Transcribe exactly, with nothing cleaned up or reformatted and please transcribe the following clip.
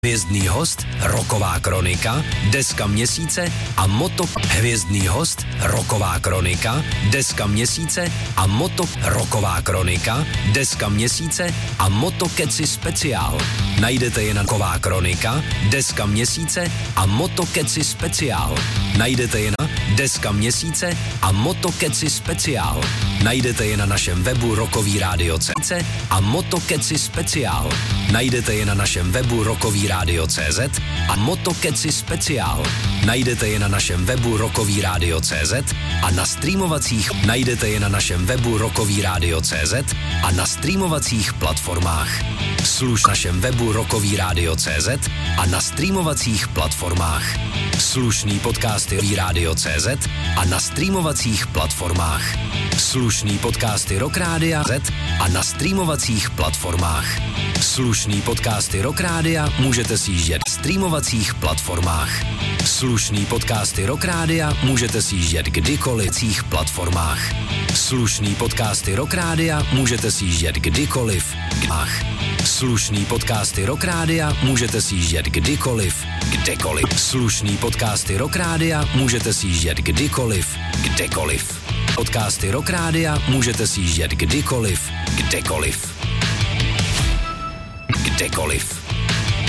Hvězdný host, roková kronika, deska měsíce a moto. Hvězdný host, roková kronika, deska měsíce a moto. Roková kronika, deska měsíce a motokeci speciál. Najdete je na roková kronika, deska měsíce a motokeci speciál. Najdete je na deska měsíce a motokeci speciál. Najdete je na našem webu Rokový rádio C Z a motokeci speciál. Najdete je na našem webu Rokový rádio C Z a motokeci speciál. Najdete je na našem webu Rokový rádio C Z a na streamovacích. Najdete je na našem webu Rokový rádio C Z a na streamovacích platformách. Služ našem webu Rokový rádio C Z a na streamovacích platformách. Slušný podcasty rádio C Z a na streamovacích platformách. Slušný podcasty Rock Rádia Z a na streamovacích platformách. Slušný podcasty Rock Rádia můžete sjíždět na streamovacích platformách. Slušný podcasty Rock Rádia můžete sjíždět kdykoliv na cích platformách. Slušný podcasty Rock Rádia můžete sjíždět kdykoliv kdách. Slušný podcasty Rock Rádia můžete sjíždět kdykoliv, kdekoliv. Slušný podcasty Rock Rádia můžete sjíždět kdykoliv, kdekoliv. Podcasty Rock Rádia můžete sjíždět kdykoliv, kdekoliv. Kdekoliv.